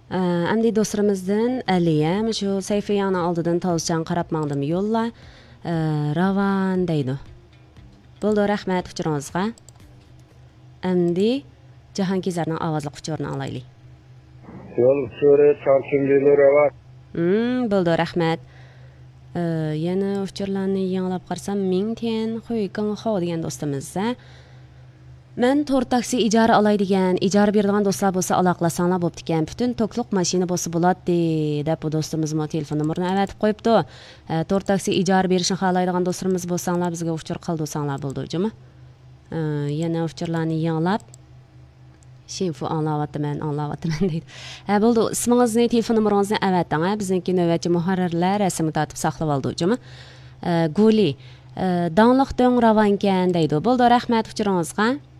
Әмді достарымыздың әлия, мүшу sayfiyani aldıdan tavsiyan qarab mağdım yolla, ravan deydi. Buldu, rəhmət uçurunuzға. Әмді Cahangizarның avazlıq uçurunu alaylı. Yol uçuru çarşımdili ravan. Buldu, rəhmət. Yeni uçurlarını yanılab qarsam, min ten xuyqın xo degan dostımızda. Mən tor taksi ijara alay degan, ijara beradigan do'stlar bo'lsa aloqalasanglar bo'pti ekan. Butun to'qliq mashina bo'lsa bo'ladi deb bu do'stimiz mo telefon nomerini avatib qo'yibdi. Tor taksi ijara berishni xohlaydigan do'stlarimiz bo'lsanglar bizga uchur qildirsanglar bo'ldi, jimi? Yana uchurlarni yanglab Şinfu anlavatman deydi. Bo'ldi, ismingizni, telefon nomeringizni avating, bizniki navbatchi muharrirlar rasmini tatib saqlab oldi, jimi? Guli, danliq do'ng ravankan deydi. Bo'ldi, rahmat uchuringizga.